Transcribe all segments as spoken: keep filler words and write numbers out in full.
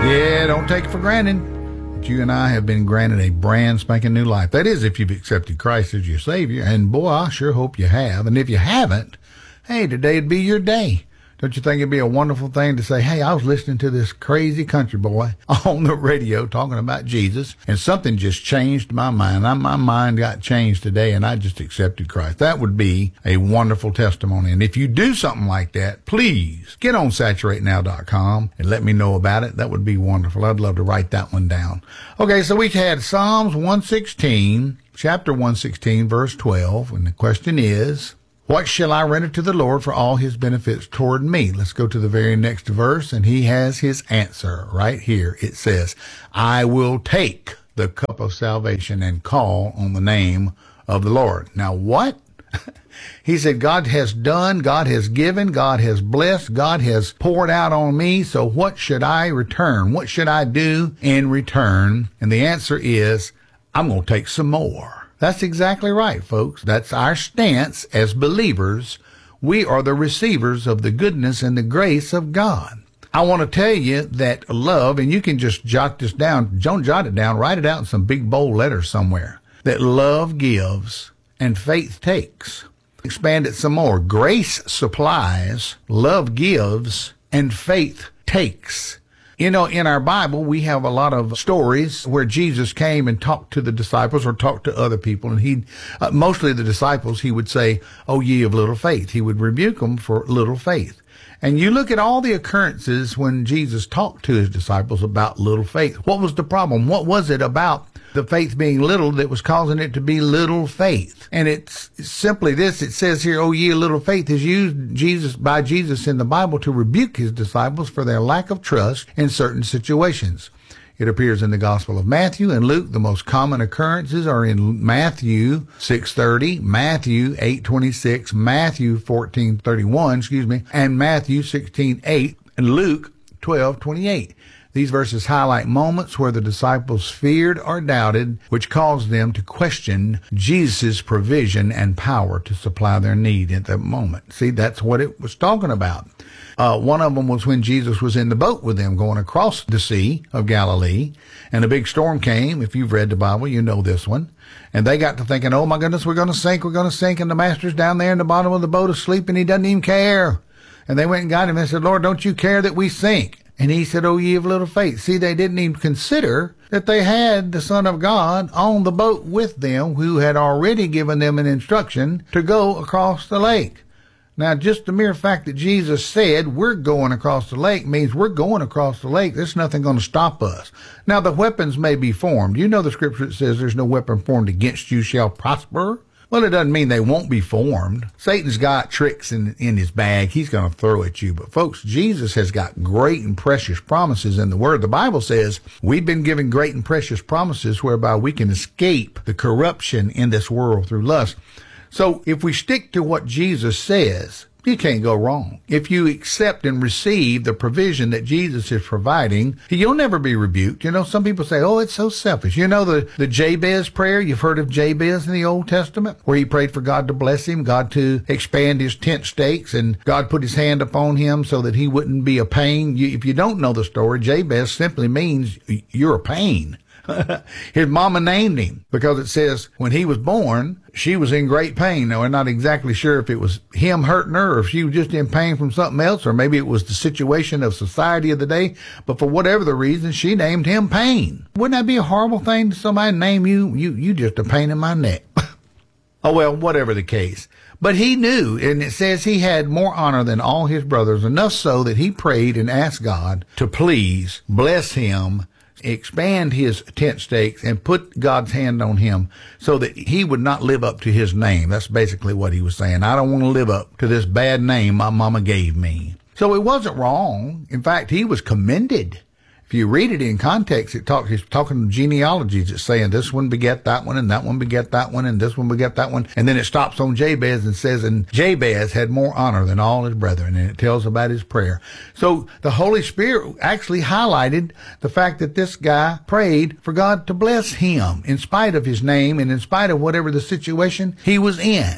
Yeah, don't take it for granted that you and I have been granted a brand spanking new life. That is, if you've accepted Christ as your Savior. And boy, I sure hope you have. And if you haven't, hey, today'd be your day. Don't you think it'd be a wonderful thing to say, hey, I was listening to this crazy country boy on the radio talking about Jesus, and something just changed my mind. I, my mind got changed today, and I just accepted Christ. That would be a wonderful testimony. And if you do something like that, please get on saturate now dot com and let me know about it. That would be wonderful. I'd love to write that one down. Okay, so we had Psalms one sixteen, chapter one sixteen, verse twelve, and the question is, what shall I render to the Lord for all his benefits toward me? Let's go to the very next verse, and he has his answer right here. It says, I will take the cup of salvation and call on the name of the Lord. Now what? He said, God has done, God has given, God has blessed, God has poured out on me, so what should I return? What should I do in return? And the answer is, I'm going to take some more. That's exactly right, folks. That's our stance as believers. We are the receivers of the goodness and the grace of God. I want to tell you that love, and you can just jot this down, don't jot it down, write it out in some big bold letters somewhere, that love gives and faith takes. Expand it some more. Grace supplies, love gives, and faith takes. You know, in our Bible, we have a lot of stories where Jesus came and talked to the disciples or talked to other people. And he, uh, mostly the disciples, he would say, oh, ye of little faith. He would rebuke them for little faith. And you look at all the occurrences when Jesus talked to his disciples about little faith. What was the problem? What was it about the faith being little that was causing it to be little faith? And it's simply this. It says here, oh, ye of little faith, is used Jesus by Jesus in the Bible to rebuke his disciples for their lack of trust in certain situations. It appears in the Gospel of Matthew and Luke. The most common occurrences are in Matthew six thirty, Matthew eight twenty-six, Matthew fourteen thirty-one, excuse me, and Matthew sixteen eight, and Luke twelve twenty-eight. These verses highlight moments where the disciples feared or doubted, which caused them to question Jesus' provision and power to supply their need at that moment. See, that's what it was talking about. Uh, one of them was when Jesus was in the boat with them going across the Sea of Galilee, and a big storm came. If you've read the Bible, you know this one. And they got to thinking, oh my goodness, we're going to sink, we're going to sink, and the master's down there in the bottom of the boat asleep, and he doesn't even care. And they went and got him and said, Lord, don't you care that we sink? And he said, oh, ye of little faith. See, they didn't even consider that they had the Son of God on the boat with them, who had already given them an instruction to go across the lake. Now, just the mere fact that Jesus said we're going across the lake means we're going across the lake. There's nothing going to stop us. Now, the weapons may be formed. You know the scripture that says there's no weapon formed against you shall prosper. Well, it doesn't mean they won't be formed. Satan's got tricks in, in his bag. He's going to throw at you. But folks, Jesus has got great and precious promises in the Word. The Bible says we've been given great and precious promises whereby we can escape the corruption in this world through lust. So if we stick to what Jesus says, you can't go wrong. If you accept and receive the provision that Jesus is providing, you'll never be rebuked. You know, some people say, oh, it's so selfish. You know, the, the Jabez prayer, you've heard of Jabez in the Old Testament, where he prayed for God to bless him, God to expand his tent stakes, and God put his hand upon him so that he wouldn't be a pain. You, if you don't know the story, Jabez simply means you're a pain. His mama named him because it says when he was born, she was in great pain. Now, we're not exactly sure if it was him hurting her or if she was just in pain from something else, or maybe it was the situation of society of the day. But for whatever the reason, she named him Pain. Wouldn't that be a horrible thing to somebody name you? You, you just a pain in my neck. Oh, well, whatever the case. But he knew, and it says he had more honor than all his brothers, enough so that he prayed and asked God to please bless him, expand his tent stakes, and put God's hand on him so that he would not live up to his name. That's basically what he was saying. I don't want to live up to this bad name my mama gave me. So it wasn't wrong. In fact, he was commended. If you read it in context, it talks, he's talking genealogies. It's saying this one beget that one, and that one beget that one, and this one beget that one. And then it stops on Jabez and says, and Jabez had more honor than all his brethren. And it tells about his prayer. So the Holy Spirit actually highlighted the fact that this guy prayed for God to bless him in spite of his name and in spite of whatever the situation he was in.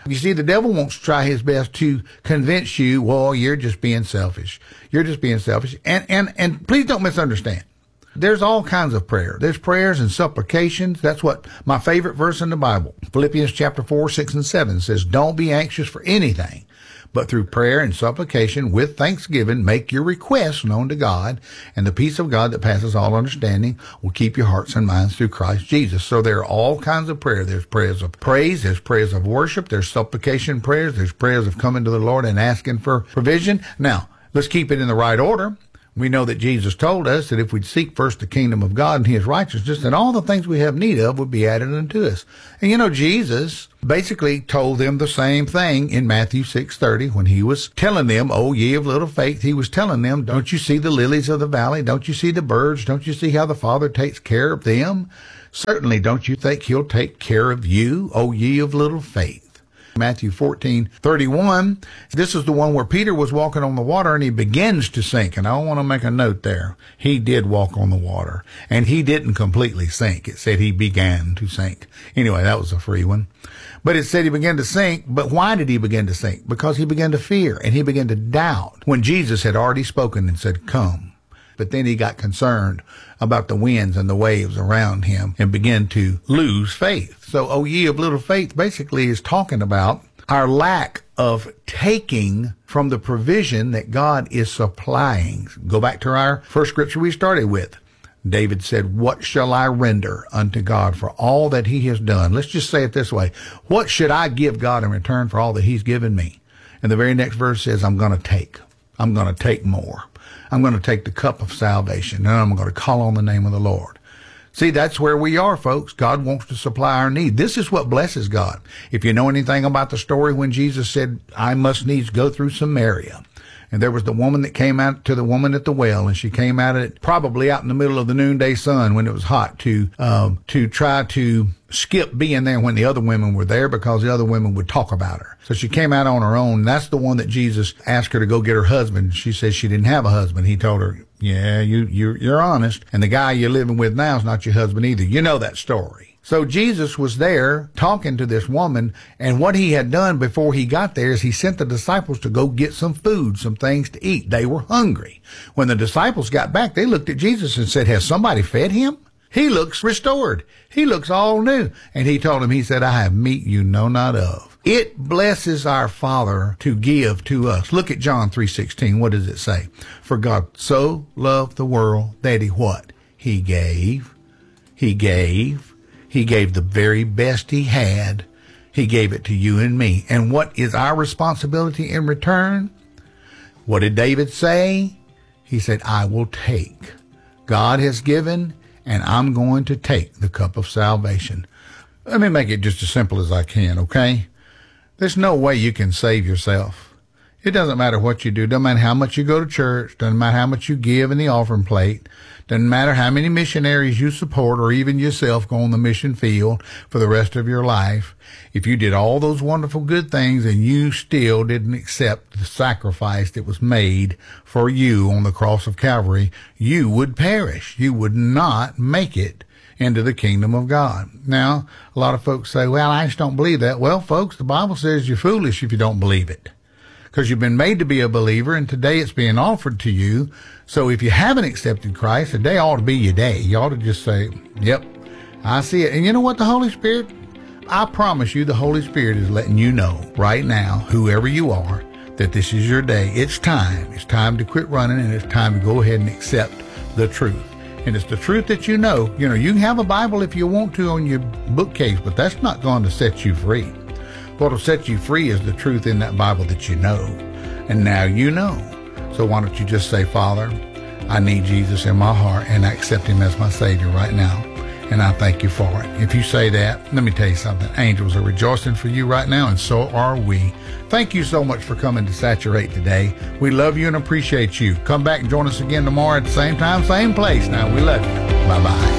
You see, the devil wants to try his best to convince you, well, you're just being selfish. You're just being selfish. And, and, and please don't misunderstand. There's all kinds of prayer. There's prayers and supplications. That's what my favorite verse in the Bible, Philippians chapter four, six, and seven says, don't be anxious for anything, but through prayer and supplication with thanksgiving, make your requests known to God, and the peace of God that passes all understanding will keep your hearts and minds through Christ Jesus. So there are all kinds of prayer. There's prayers of praise. There's prayers of worship. There's supplication prayers. There's prayers of coming to the Lord and asking for provision. Now, let's keep it in the right order. We know that Jesus told us that if we'd seek first the kingdom of God and his righteousness, then all the things we have need of would be added unto us. And you know, Jesus basically told them the same thing in Matthew six thirty when he was telling them, oh, ye of little faith. He was telling them, don't you see the lilies of the valley? Don't you see the birds? Don't you see how the Father takes care of them? Certainly, don't you think he'll take care of you, O ye of little faith? Matthew fourteen thirty-one, this is the one where Peter was walking on the water and he begins to sink. And I want to make a note there. He did walk on the water and he didn't completely sink. It said he began to sink. Anyway, that was a free one. But it said he began to sink. But why did he begin to sink? Because he began to fear and he began to doubt when Jesus had already spoken and said, come. But then he got concerned about the winds and the waves around him and began to lose faith. So, O ye of little faith, basically is talking about our lack of taking from the provision that God is supplying. Go back to our first scripture we started with. David said, what shall I render unto God for all that he has done? Let's just say it this way. What should I give God in return for all that he's given me? And the very next verse says, I'm going to take. I'm going to take more. I'm going to take the cup of salvation, and I'm going to call on the name of the Lord. See, that's where we are, folks. God wants to supply our need. This is what blesses God. If you know anything about the story when Jesus said, I must needs go through Samaria, and there was the woman that came out to the woman at the well, and she came out at probably out in the middle of the noonday sun when it was hot to um, to try to skip being there when the other women were there because the other women would talk about her. So she came out on her own. That's the one that Jesus asked her to go get her husband. She said she didn't have a husband. He told her, yeah, you, you're, you're honest. And the guy you're living with now is not your husband either. You know that story. So Jesus was there talking to this woman, and what he had done before he got there is he sent the disciples to go get some food, some things to eat. They were hungry. When the disciples got back, they looked at Jesus and said, has somebody fed him? He looks restored. He looks all new. And he told him, he said, I have meat you know not of. It blesses our Father to give to us. Look at John three sixteen. What does it say? For God so loved the world that he what? He gave. He gave. He gave the very best he had. He gave it to you and me. And what is our responsibility in return? What did David say? He said, I will take. God has given, and I'm going to take the cup of salvation. Let me make it just as simple as I can, okay? There's no way you can save yourself. It doesn't matter what you do. Doesn't matter how much you go to church. Doesn't matter how much you give in the offering plate. Doesn't matter how many missionaries you support or even yourself go on the mission field for the rest of your life. If you did all those wonderful good things and you still didn't accept the sacrifice that was made for you on the cross of Calvary, you would perish. You would not make it into the kingdom of God. Now, a lot of folks say, well, I just don't believe that. Well, folks, the Bible says you're foolish if you don't believe it, because you've been made to be a believer, and today it's being offered to you. So if you haven't accepted Christ, today ought to be your day. You ought to just say, yep, I see it. And you know what, the Holy Spirit, I promise you, the Holy Spirit is letting you know right now, whoever you are, that this is your day. It's time. It's time to quit running, and it's time to go ahead and accept the truth. And it's the truth that you know. You know, you can have a Bible if you want to on your bookcase, but that's not going to set you free. What will set you free is the truth in that Bible that you know. And now you know. So why don't you just say, Father, I need Jesus in my heart, and I accept him as my Savior right now. And I thank you for it. If you say that, let me tell you something. Angels are rejoicing for you right now, and so are we. Thank you so much for coming to Saturate today. We love you and appreciate you. Come back and join us again tomorrow at the same time, same place. Now, we love you. Bye-bye.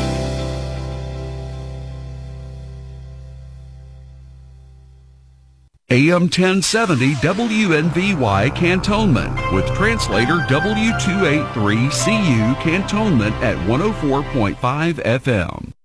A M ten seventy W N V Y Cantonment with translator W two eighty-three C U Cantonment at one oh four point five F M.